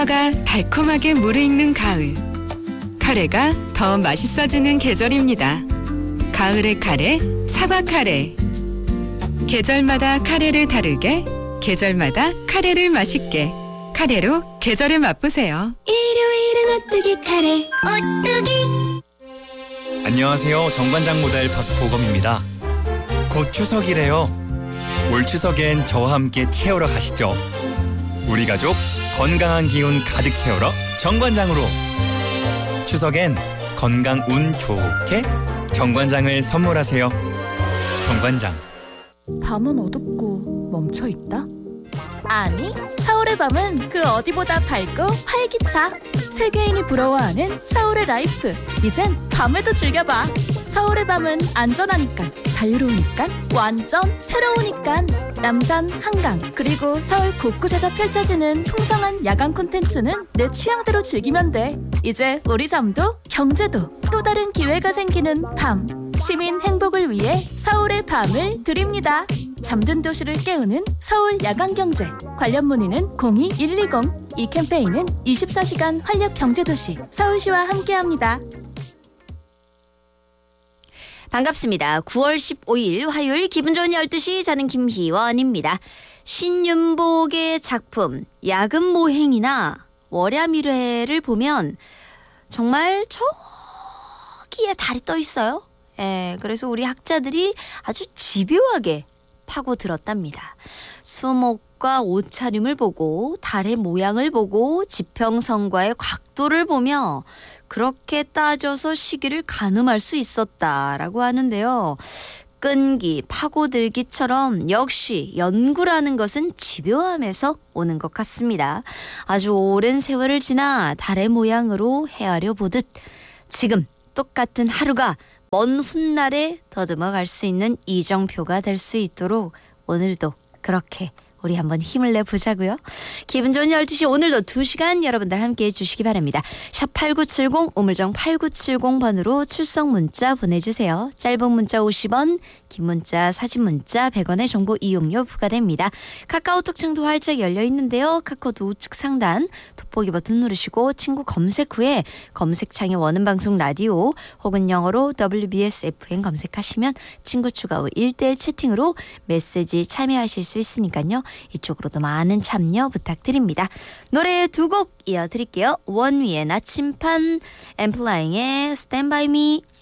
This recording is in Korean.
가 달콤하게 무르익는 가을. 카레가 더 맛있어지는 계절입니다. 가을의 카레, 사과 카레. 계절마다 카레를 다르게, 계절마다 카레를 맛있게. 카레로 계절을 맛보세요. 일요일은 오뚜기 카레, 오뚜기. 안녕하세요. 정관장 모델 박보검입니다. 곧 추석이래요. 올 추석엔 저와 함께 채우러 가시죠. 우리 가족 건강한 기운 가득 채우러 정관장으로. 추석엔 건강 운 좋게 정관장을 선물하세요. 정관장. 밤은 어둡고 멈춰있다? 아니, 서울의 밤은 그 어디보다 밝고 활기차. 세계인이 부러워하는 서울의 라이프. 이젠 밤에도 즐겨봐. 서울의 밤은 안전하니까, 자유로우니까, 완전 새로우니까. 남산, 한강, 그리고 서울 곳곳에서 펼쳐지는 풍성한 야간 콘텐츠는 내 취향대로 즐기면 돼. 이제 우리 잠도 경제도 또 다른 기회가 생기는 밤. 시민 행복을 위해 서울의 밤을 드립니다. 잠든 도시를 깨우는 서울 야간경제. 관련 문의는 02-120. 이 캠페인은 24시간 활력경제도시 서울시와 함께합니다. 반갑습니다. 9월 15일 화요일 기분 좋은 12시 저는 김희원입니다. 신윤복의 작품 야금모행이나 월야미래를 보면 정말 저기에 달이 떠 있어요. 그래서 우리 학자들이 아주 집요하게 파고들었답니다. 수목과 옷차림을 보고 달의 모양을 보고 지평선과의 각도를 보며 그렇게 따져서 시기를 가늠할 수 있었다라고 하는데요. 끈기, 파고들기처럼 역시 연구라는 것은 집요함에서 오는 것 같습니다. 아주 오랜 세월을 지나 달의 모양으로 헤아려 보듯 지금 똑같은 하루가 먼 훗날에 더듬어 갈 수 있는 이정표가 될 수 있도록 오늘도 그렇게 우리 한번 힘을 내보자고요. 기분 좋은 12시 오늘도 2시간 여러분들 함께해 주시기 바랍니다. 샵 8970 우물정 8970번으로 출석 문자 보내주세요. 짧은 문자 50원, 긴 문자 사진 문자 100원의 정보 이용료 부과됩니다. 카카오톡 창도 활짝 열려 있는데요. 카카오톡 우측 상단 돋보기 버튼 누르시고 친구 검색 후에 검색창에 원음 방송 라디오 혹은 영어로 WBS FM 검색하시면 친구 추가 후 1대1 채팅으로 메시지 참여하실 수 있으니까요. 이쪽으로도 많은 참여 부탁드립니다. 노래 2곡 이어드릴게요. 원위의 나침판, 엠플라잉의 Stand By Me.